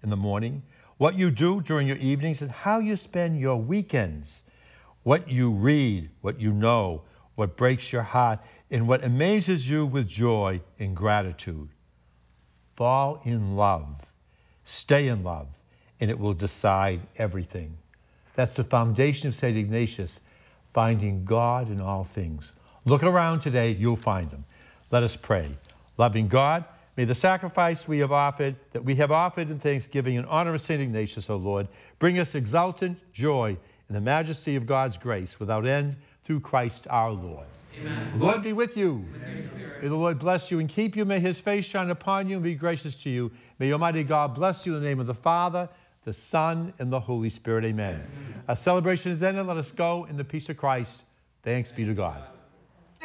in the morning, what you do during your evenings, and how you spend your weekends, what you read, what you know, what breaks your heart, and what amazes you with joy and gratitude. Fall in love, stay in love, and it will decide everything. That's the foundation of St. Ignatius, finding God in all things. Look around today, you'll find him. Let us pray. Loving God, may the sacrifice we have offered in thanksgiving in honor of St. Ignatius, O Lord, bring us exultant joy in the majesty of God's grace without end through Christ our Lord. Amen. The Lord be with you. With your spirit. May the Lord bless you and keep you. May his face shine upon you and be gracious to you. May Almighty God bless you in the name of the Father, the Son, and the Holy Spirit. Amen. Our celebration is ended. Let us go in the peace of Christ. Thanks be to God.